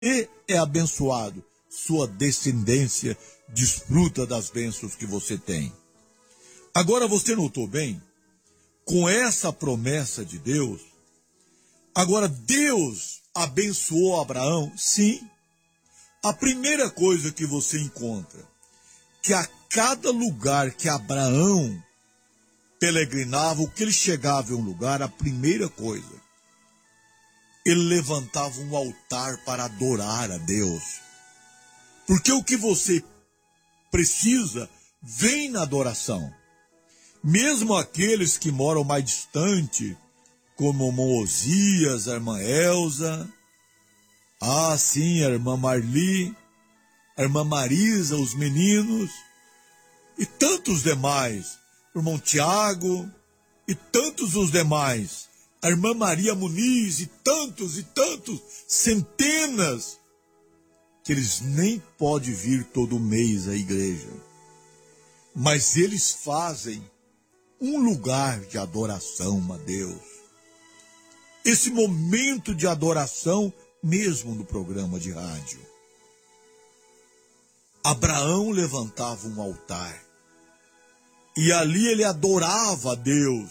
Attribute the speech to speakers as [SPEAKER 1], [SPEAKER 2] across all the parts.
[SPEAKER 1] é abençoado, sua descendência desfruta das bênçãos que você tem. Agora você notou bem? Com essa promessa de Deus, agora Deus abençoou Abraão? Sim. A primeira coisa que você encontra, que a cada lugar que Abraão peregrinava, o que ele chegava em um lugar, a primeira coisa, ele levantava um altar para adorar a Deus. Porque o que você precisa vem na adoração. Mesmo aqueles que moram mais distante, como o irmão Osias, a irmã Elza, a irmã Marli, a irmã Marisa, os meninos, e tantos demais, o irmão Tiago, e tantos os demais, a irmã Maria Muniz, e tantos, centenas, que eles nem podem vir todo mês à igreja. Mas eles fazem um lugar de adoração a Deus. Esse momento de adoração mesmo no programa de rádio. Abraão levantava um altar e ali ele adorava a Deus.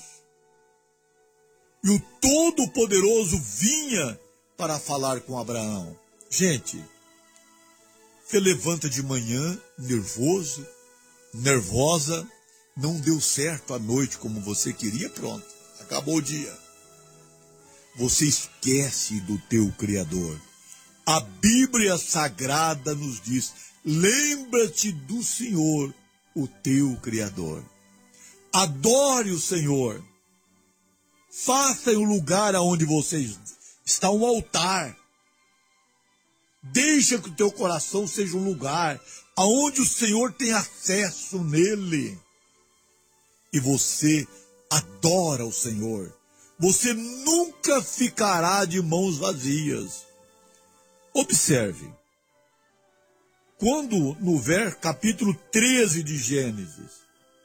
[SPEAKER 1] E o Todo-Poderoso vinha para falar com Abraão. Gente, você levanta de manhã nervoso, nervosa, não deu certo a noite como você queria, pronto, acabou o dia. Você esquece do teu Criador. A Bíblia Sagrada nos diz, lembra-te do Senhor, o teu Criador. Adore o Senhor. Faça um lugar onde você está um altar. Deixa que o teu coração seja um lugar aonde o Senhor tem acesso nele. E você adora o Senhor. Você nunca ficará de mãos vazias. Observe. Quando no capítulo 13 de Gênesis,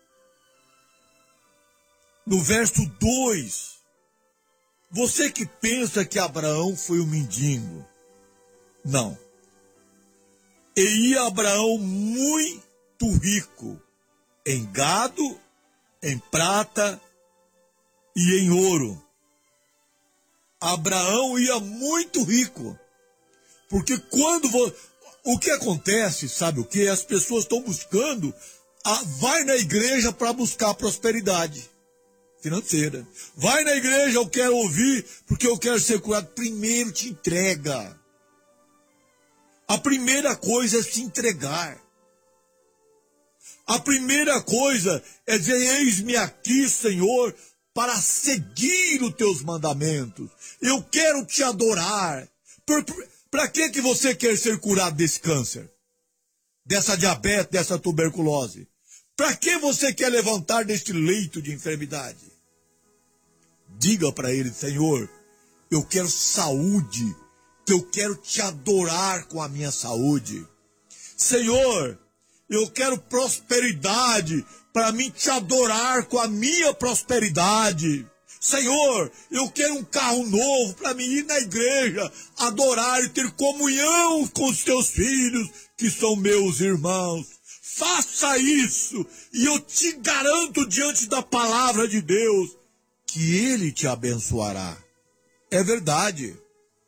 [SPEAKER 1] no verso 2, você que pensa que Abraão foi um mendigo, não. E ia Abraão muito rico em gado, em prata e em ouro. Abraão ia muito rico. Porque o que acontece, sabe o que? As pessoas estão buscando, vai na igreja para buscar prosperidade financeira. Vai na igreja, eu quero ouvir, porque eu quero ser curado. Primeiro te entrega. A primeira coisa é se entregar. A primeira coisa é dizer, eis-me aqui, Senhor, para seguir os teus mandamentos. Eu quero te adorar. Para que você quer ser curado desse câncer? Dessa diabetes, dessa tuberculose? Para que você quer levantar deste leito de enfermidade? Diga para ele, Senhor, eu quero saúde, eu quero te adorar com a minha saúde. Senhor, eu quero prosperidade para mim te adorar com a minha prosperidade. Senhor, eu quero um carro novo para mim ir na igreja, adorar e ter comunhão com os teus filhos, que são meus irmãos. Faça isso e eu te garanto diante da palavra de Deus que Ele te abençoará. É verdade.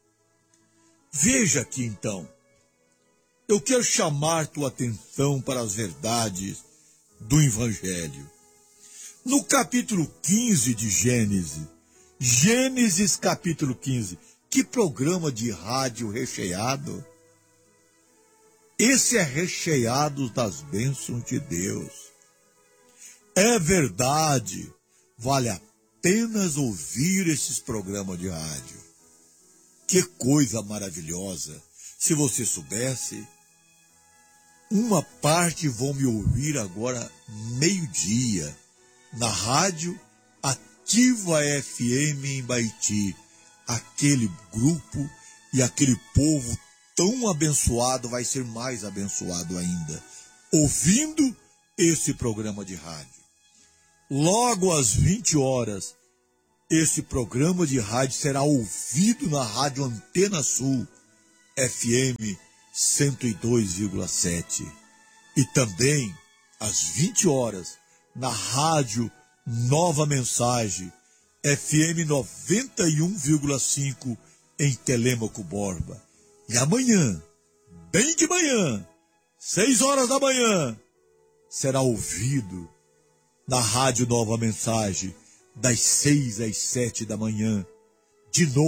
[SPEAKER 1] Veja aqui então. Eu quero chamar tua atenção para as verdades do Evangelho. No capítulo 15 de Gênesis capítulo 15, que programa de rádio recheado. Esse é recheado das bênçãos de Deus. É verdade, vale apenas ouvir esses programas de rádio. Que coisa maravilhosa! Se você soubesse, uma parte vão me ouvir agora meio-dia, na rádio Ativa FM em Baiti. Aquele grupo e aquele povo tão abençoado vai ser mais abençoado ainda, ouvindo esse programa de rádio. Logo às 20 horas, esse programa de rádio será ouvido na Rádio Antena Sul, FM 102,7. E também, às 20 horas, na rádio Nova Mensagem, FM 91,5 em Telêmaco Borba. E amanhã, bem de manhã, 6 horas da manhã, será ouvido na rádio Nova Mensagem, das 6 às 7 da manhã, de novo.